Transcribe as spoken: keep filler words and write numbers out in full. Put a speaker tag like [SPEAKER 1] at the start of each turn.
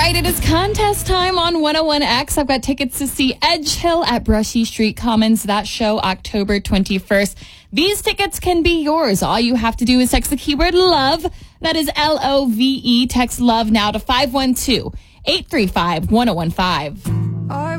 [SPEAKER 1] right, it is contest time on one oh one X. I've got tickets to see Edge Hill at Brushy Street Commons. That show October twenty-first. These tickets can be yours. All you have to do is text the keyword LOVE. That is L O V E. Text LOVE now to five one two, eight three five, one oh one five.